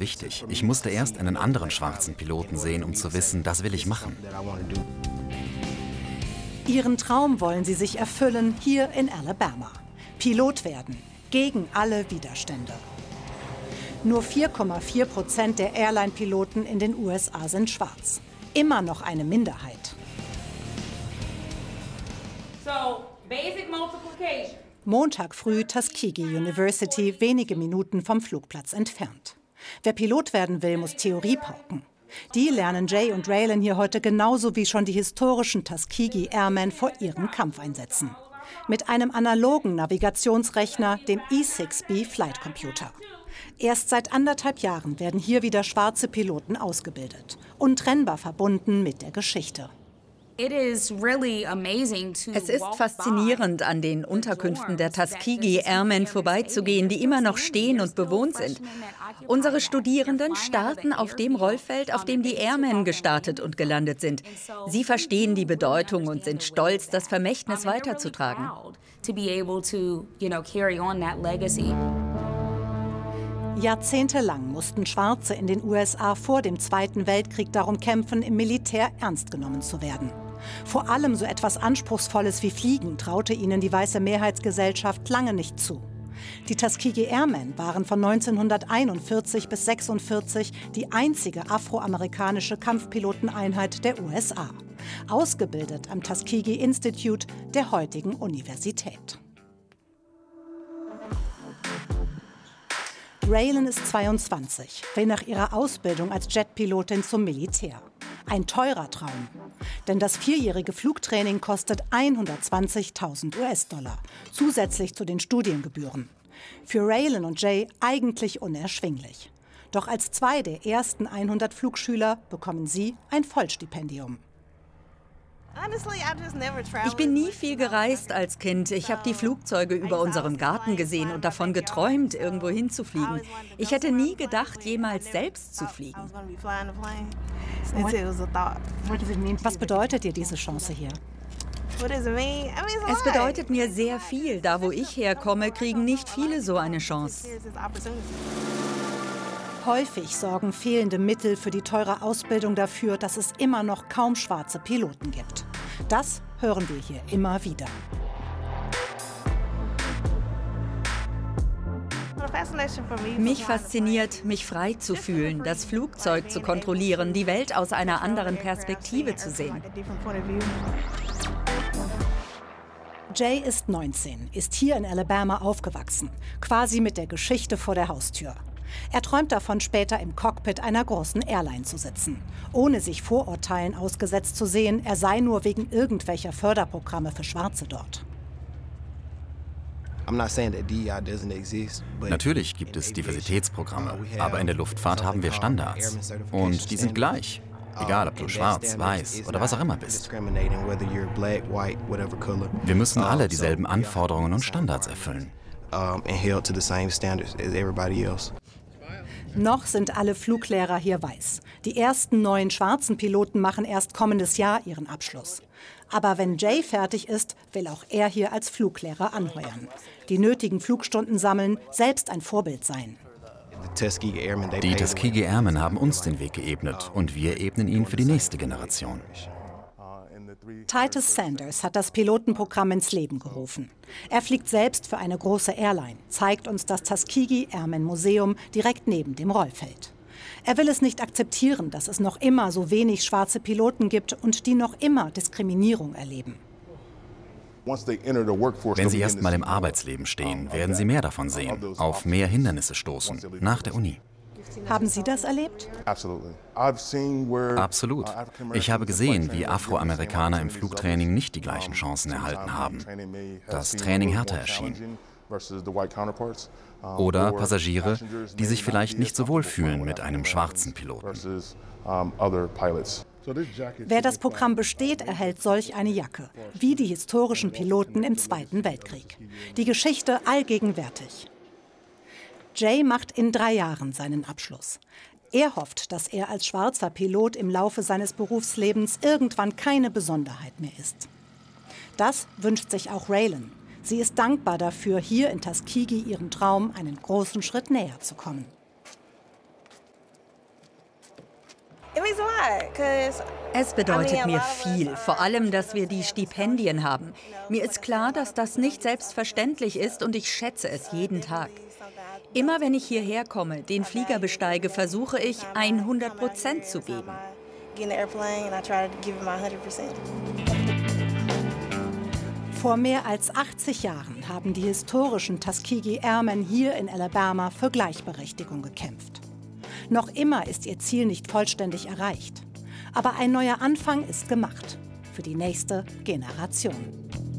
wichtig. Ich musste erst einen anderen schwarzen Piloten sehen, um zu wissen, das will ich machen. Ihren Traum wollen sie sich erfüllen hier in Alabama. Pilot werden, gegen alle Widerstände. Nur 4,4% der Airline-Piloten in den USA sind schwarz. Immer noch eine Minderheit. Montag früh Tuskegee University, wenige Minuten vom Flugplatz entfernt. Wer Pilot werden will, muss Theorie pauken. Die lernen Jay und Raylan hier heute genauso wie schon die historischen Tuskegee Airmen vor ihren Kampfeinsätzen. Mit einem analogen Navigationsrechner, dem E6B Flight Computer. Erst seit 1,5 Jahren werden hier wieder schwarze Piloten ausgebildet. Untrennbar verbunden mit der Geschichte. Es ist faszinierend, an den Unterkünften der Tuskegee Airmen vorbeizugehen, die immer noch stehen und bewohnt sind. Unsere Studierenden starten auf dem Rollfeld, auf dem die Airmen gestartet und gelandet sind. Sie verstehen die Bedeutung und sind stolz, das Vermächtnis weiterzutragen. Jahrzehntelang mussten Schwarze in den USA vor dem Zweiten Weltkrieg darum kämpfen, im Militär ernst genommen zu werden. Vor allem so etwas Anspruchsvolles wie Fliegen traute ihnen die weiße Mehrheitsgesellschaft lange nicht zu. Die Tuskegee Airmen waren von 1941 bis 1946 die einzige afroamerikanische Kampfpiloteneinheit der USA. Ausgebildet am Tuskegee Institute der heutigen Universität. Raylan ist 22, will nach ihrer Ausbildung als Jetpilotin zum Militär. Ein teurer Traum. Denn das 4-jährige Flugtraining kostet 120.000 US-Dollar, zusätzlich zu den Studiengebühren. Für Raylan und Jay eigentlich unerschwinglich. Doch als 2 der ersten 100 Flugschüler bekommen sie ein Vollstipendium. Ich bin nie viel gereist als Kind. Ich habe die Flugzeuge über unserem Garten gesehen und davon geträumt, irgendwo hinzufliegen. Ich hätte nie gedacht, jemals selbst zu fliegen. Was bedeutet dir diese Chance hier? Es bedeutet mir sehr viel. Da, wo ich herkomme, kriegen nicht viele so eine Chance. Häufig sorgen fehlende Mittel für die teure Ausbildung dafür, dass es immer noch kaum schwarze Piloten gibt. Das hören wir hier immer wieder. Mich fasziniert, mich frei zu fühlen, das Flugzeug zu kontrollieren, die Welt aus einer anderen Perspektive zu sehen. Jay ist 19, ist hier in Alabama aufgewachsen, quasi mit der Geschichte vor der Haustür. Er träumt davon, später im Cockpit einer großen Airline zu sitzen. Ohne sich Vorurteilen ausgesetzt zu sehen, er sei nur wegen irgendwelcher Förderprogramme für Schwarze dort. Natürlich gibt es Diversitätsprogramme, aber in der Luftfahrt haben wir Standards. Und die sind gleich. Egal, ob du schwarz, weiß oder was auch immer bist. Wir müssen alle dieselben Anforderungen und Standards erfüllen. Noch sind alle Fluglehrer hier weiß. Die ersten 9 schwarzen Piloten machen erst kommendes Jahr ihren Abschluss. Aber wenn Jay fertig ist, will auch er hier als Fluglehrer anheuern. Die nötigen Flugstunden sammeln, selbst ein Vorbild sein. Die Tuskegee Airmen haben uns den Weg geebnet und wir ebnen ihn für die nächste Generation. Titus Sanders hat das Pilotenprogramm ins Leben gerufen. Er fliegt selbst für eine große Airline, zeigt uns das Tuskegee Airmen Museum direkt neben dem Rollfeld. Er will es nicht akzeptieren, dass es noch immer so wenig schwarze Piloten gibt und die noch immer Diskriminierung erleben. Wenn sie erst mal im Arbeitsleben stehen, werden sie mehr davon sehen, auf mehr Hindernisse stoßen, nach der Uni. Haben Sie das erlebt? Absolut. Ich habe gesehen, wie Afroamerikaner im Flugtraining nicht die gleichen Chancen erhalten haben. Das Training härter erschien. Oder Passagiere, die sich vielleicht nicht so wohl fühlen mit einem schwarzen Piloten. Wer das Programm besteht, erhält solch eine Jacke, wie die historischen Piloten im Zweiten Weltkrieg. Die Geschichte allgegenwärtig. Jay macht in 3 Jahren seinen Abschluss. Er hofft, dass er als schwarzer Pilot im Laufe seines Berufslebens irgendwann keine Besonderheit mehr ist. Das wünscht sich auch Raylan. Sie ist dankbar dafür, hier in Tuskegee ihrem Traum einen großen Schritt näher zu kommen. Es bedeutet mir viel, vor allem, dass wir die Stipendien haben. Mir ist klar, dass das nicht selbstverständlich ist und ich schätze es jeden Tag. Immer wenn ich hierher komme, den Flieger besteige, versuche ich, 100% zu geben. Vor mehr als 80 Jahren haben die historischen Tuskegee Airmen hier in Alabama für Gleichberechtigung gekämpft. Noch immer ist ihr Ziel nicht vollständig erreicht. Aber ein neuer Anfang ist gemacht für die nächste Generation.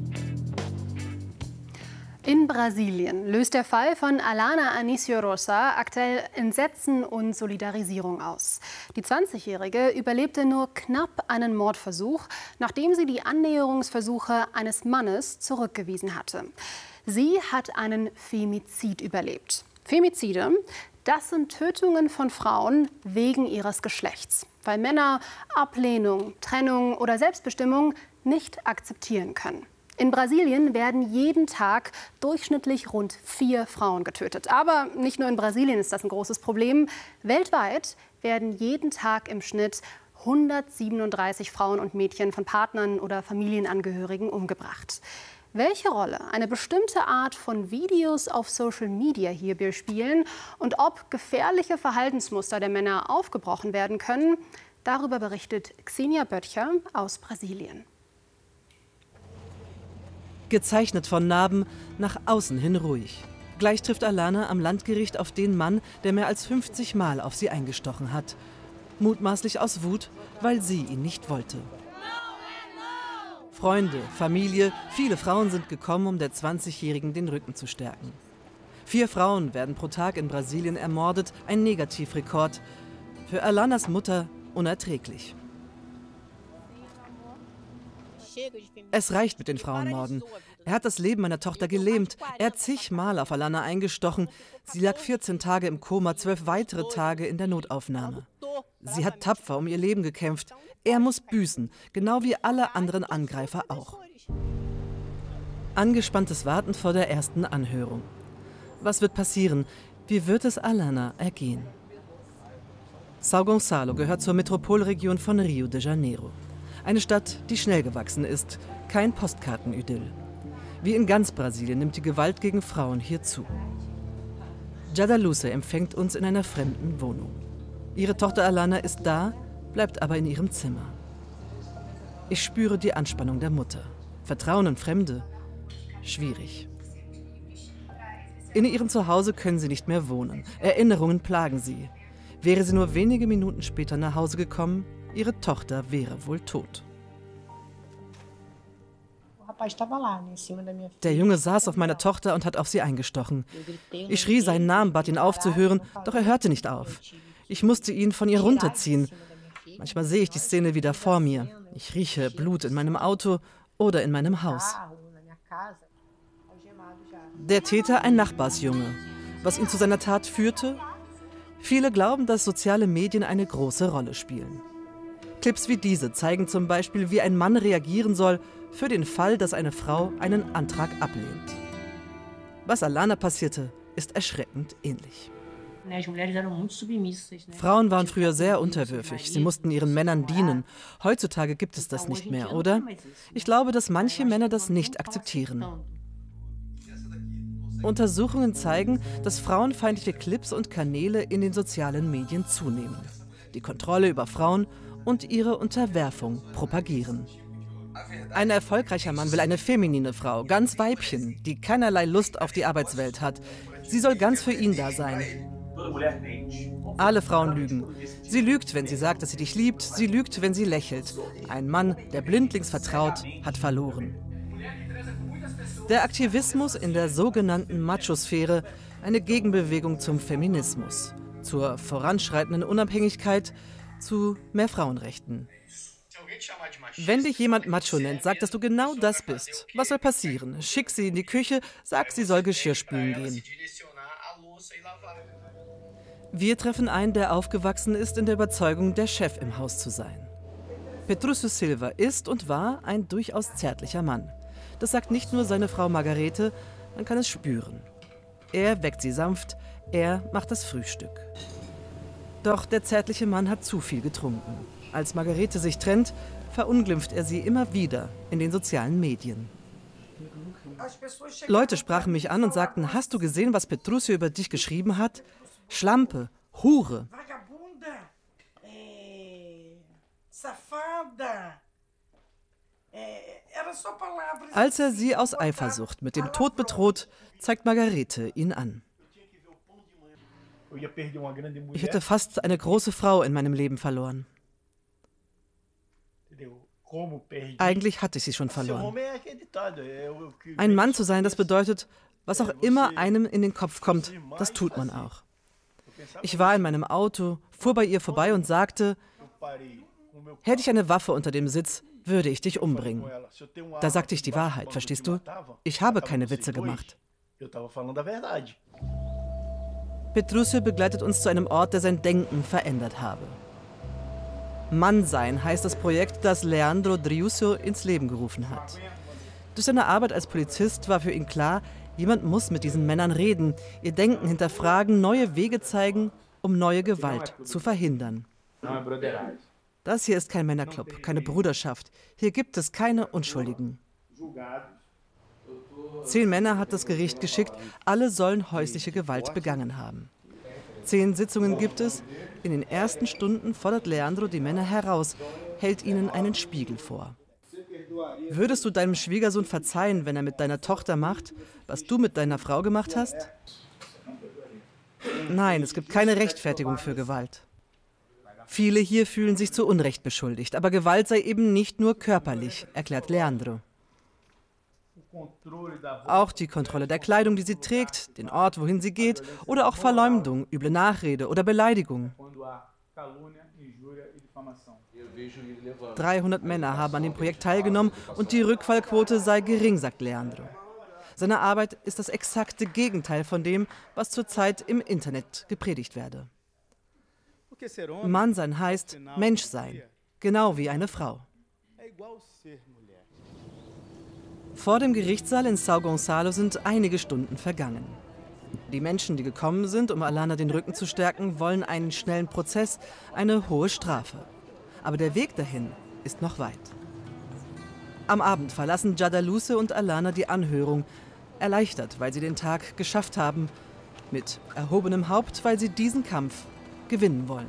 In Brasilien löst der Fall von Alana Anicio Rosa aktuell Entsetzen und Solidarisierung aus. Die 20-Jährige überlebte nur knapp einen Mordversuch, nachdem sie die Annäherungsversuche eines Mannes zurückgewiesen hatte. Sie hat einen Femizid überlebt. Femizide, das sind Tötungen von Frauen wegen ihres Geschlechts, weil Männer Ablehnung, Trennung oder Selbstbestimmung nicht akzeptieren können. In Brasilien werden jeden Tag durchschnittlich rund 4 Frauen getötet. Aber nicht nur in Brasilien ist das ein großes Problem. Weltweit werden jeden Tag im Schnitt 137 Frauen und Mädchen von Partnern oder Familienangehörigen umgebracht. Welche Rolle eine bestimmte Art von Videos auf Social Media hierbei spielen und ob gefährliche Verhaltensmuster der Männer aufgebrochen werden können, darüber berichtet Xenia Böttcher aus Brasilien. Gezeichnet von Narben, nach außen hin ruhig. Gleich trifft Alana am Landgericht auf den Mann, der mehr als 50 Mal auf sie eingestochen hat. Mutmaßlich aus Wut, weil sie ihn nicht wollte. Freunde, Familie, viele Frauen sind gekommen, um der 20-Jährigen den Rücken zu stärken. 4 Frauen werden pro Tag in Brasilien ermordet, ein Negativrekord. Für Alanas Mutter unerträglich. Es reicht mit den Frauenmorden. Er hat das Leben meiner Tochter gelähmt. Er hat zigmal auf Alana eingestochen. Sie lag 14 Tage im Koma, 12 weitere Tage in der Notaufnahme. Sie hat tapfer um ihr Leben gekämpft. Er muss büßen, genau wie alle anderen Angreifer auch. Angespanntes Warten vor der ersten Anhörung. Was wird passieren? Wie wird es Alana ergehen? São Gonçalo gehört zur Metropolregion von Rio de Janeiro. Eine Stadt, die schnell gewachsen ist, kein Postkartenidyll. Wie in ganz Brasilien nimmt die Gewalt gegen Frauen hier zu. Jadaluce empfängt uns in einer fremden Wohnung. Ihre Tochter Alana ist da, bleibt aber in ihrem Zimmer. Ich spüre die Anspannung der Mutter. Vertrauen in Fremde? Schwierig. In ihrem Zuhause können sie nicht mehr wohnen. Erinnerungen plagen sie. Wäre sie nur wenige Minuten später nach Hause gekommen, ihre Tochter wäre wohl tot. Der Junge saß auf meiner Tochter und hat auf sie eingestochen. Ich schrie seinen Namen, bat ihn aufzuhören, doch er hörte nicht auf. Ich musste ihn von ihr runterziehen. Manchmal sehe ich die Szene wieder vor mir. Ich rieche Blut in meinem Auto oder in meinem Haus. Der Täter ein Nachbarsjunge. Was ihn zu seiner Tat führte? Viele glauben, dass soziale Medien eine große Rolle spielen. Clips wie diese zeigen zum Beispiel, wie ein Mann reagieren soll für den Fall, dass eine Frau einen Antrag ablehnt. Was Alana passierte, ist erschreckend ähnlich. Frauen waren früher sehr unterwürfig. Sie mussten ihren Männern dienen. Heutzutage gibt es das nicht mehr, oder? Ich glaube, dass manche Männer das nicht akzeptieren. Untersuchungen zeigen, dass frauenfeindliche Clips und Kanäle in den sozialen Medien zunehmen. Die Kontrolle über Frauen und ihre Unterwerfung propagieren. Ein erfolgreicher Mann will eine feminine Frau, ganz Weibchen, die keinerlei Lust auf die Arbeitswelt hat. Sie soll ganz für ihn da sein. Alle Frauen lügen. Sie lügt, wenn sie sagt, dass sie dich liebt. Sie lügt, wenn sie lächelt. Ein Mann, der blindlings vertraut, hat verloren. Der Aktivismus in der sogenannten Machosphäre, eine Gegenbewegung zum Feminismus, zur voranschreitenden Unabhängigkeit, zu mehr Frauenrechten. Wenn dich jemand Macho nennt, sag, dass du genau das bist. Was soll passieren? Schick sie in die Küche, sag, sie soll Geschirr spülen gehen. Wir treffen einen, der aufgewachsen ist in der Überzeugung, der Chef im Haus zu sein. Petrúcio Silva ist und war ein durchaus zärtlicher Mann. Das sagt nicht nur seine Frau Margarete, man kann es spüren. Er weckt sie sanft, er macht das Frühstück. Doch der zärtliche Mann hat zu viel getrunken. Als Margarete sich trennt, verunglimpft er sie immer wieder in den sozialen Medien. Leute sprachen mich an und sagten, hast du gesehen, was Petrúcio über dich geschrieben hat? Schlampe, Hure. Als er sie aus Eifersucht mit dem Tod bedroht, zeigt Margarete ihn an. Ich hätte fast eine große Frau in meinem Leben verloren. Eigentlich hatte ich sie schon verloren. Ein Mann zu sein, das bedeutet, was auch immer einem in den Kopf kommt, das tut man auch. Ich war in meinem Auto, fuhr bei ihr vorbei und sagte, hätte ich eine Waffe unter dem Sitz, würde ich dich umbringen. Da sagte ich die Wahrheit, verstehst du? Ich habe keine Witze gemacht. Petrúcio begleitet uns zu einem Ort, der sein Denken verändert habe. Mannsein heißt das Projekt, das Leandro Driusio ins Leben gerufen hat. Durch seine Arbeit als Polizist war für ihn klar, jemand muss mit diesen Männern reden, ihr Denken hinterfragen, neue Wege zeigen, um neue Gewalt zu verhindern. Das hier ist kein Männerclub, keine Bruderschaft. Hier gibt es keine Unschuldigen. 10 Männer hat das Gericht geschickt, alle sollen häusliche Gewalt begangen haben. 10 Sitzungen gibt es. In den ersten Stunden fordert Leandro die Männer heraus, hält ihnen einen Spiegel vor. Würdest du deinem Schwiegersohn verzeihen, wenn er mit deiner Tochter macht, was du mit deiner Frau gemacht hast? Nein, es gibt keine Rechtfertigung für Gewalt. Viele hier fühlen sich zu Unrecht beschuldigt, aber Gewalt sei eben nicht nur körperlich, erklärt Leandro. Auch die Kontrolle der Kleidung, die sie trägt, den Ort, wohin sie geht, oder auch Verleumdung, üble Nachrede oder Beleidigung. 300 Männer haben an dem Projekt teilgenommen und die Rückfallquote sei gering, sagt Leandro. Seine Arbeit ist das exakte Gegenteil von dem, was zurzeit im Internet gepredigt werde. Mannsein heißt Menschsein, genau wie eine Frau. Vor dem Gerichtssaal in São Gonçalo sind einige Stunden vergangen. Die Menschen, die gekommen sind, um Alana den Rücken zu stärken, wollen einen schnellen Prozess, eine hohe Strafe. Aber der Weg dahin ist noch weit. Am Abend verlassen Jadaluce und Alana die Anhörung, erleichtert, weil sie den Tag geschafft haben, mit erhobenem Haupt, weil sie diesen Kampf gewinnen wollen.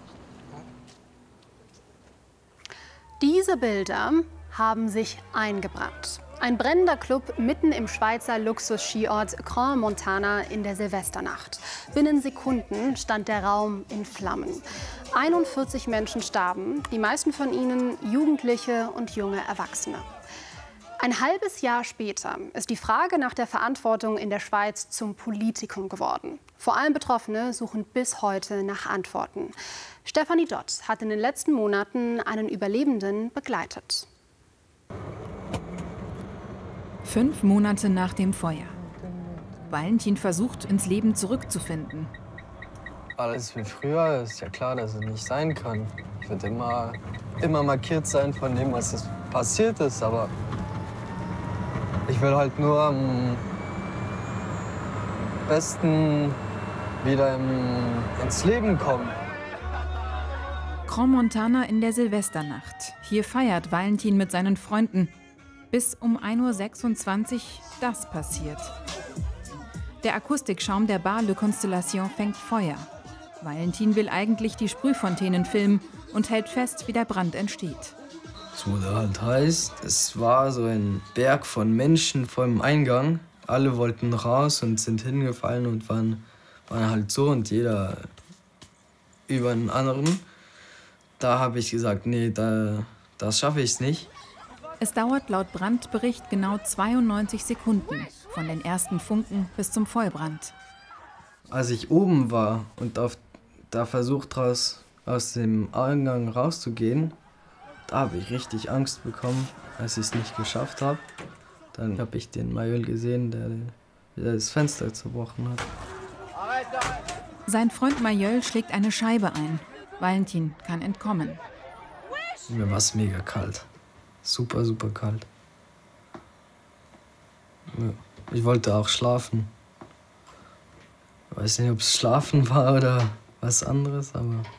Diese Bilder haben sich eingebrannt. Ein brennender Club mitten im Schweizer Luxus-Skiort Crans-Montana in der Silvesternacht. Binnen Sekunden stand der Raum in Flammen. 41 Menschen starben, die meisten von ihnen Jugendliche und junge Erwachsene. Ein halbes Jahr später ist die Frage nach der Verantwortung in der Schweiz zum Politikum geworden. Vor allem Betroffene suchen bis heute nach Antworten. Stefanie Dott hat in den letzten Monaten einen Überlebenden begleitet. 5 Monate nach dem Feuer. Valentin versucht, ins Leben zurückzufinden. Alles wie früher, ist ja klar, dass es nicht sein kann. Ich würde immer markiert sein von dem, was passiert ist, aber ich will halt nur am besten wieder ins Leben kommen. Crans-Montana in der Silvesternacht. Hier feiert Valentin mit seinen Freunden. Bis um 1:26 Uhr das passiert. Der Akustikschaum der Bar Le Constellation fängt Feuer. Valentin will eigentlich die Sprühfontänen filmen und hält fest, wie der Brand entsteht. Es wurde halt heiß. Es war so ein Berg von Menschen vor dem Eingang. Alle wollten raus und sind hingefallen und waren halt so und jeder über den anderen. Da habe ich gesagt, nee, das schaffe ich nicht. Es dauert laut Brandbericht genau 92 Sekunden, von den ersten Funken bis zum Vollbrand. Als ich oben war und da versucht aus dem Eingang rauszugehen, da habe ich richtig Angst bekommen, als ich es nicht geschafft habe. Dann habe ich den Mayol gesehen, der das Fenster zerbrochen hat. Sein Freund Mayol schlägt eine Scheibe ein. Valentin kann entkommen. Mir war es mega kalt. Super, super kalt. Ja, ich wollte auch schlafen. Ich weiß nicht, ob es Schlafen war oder was anderes, aber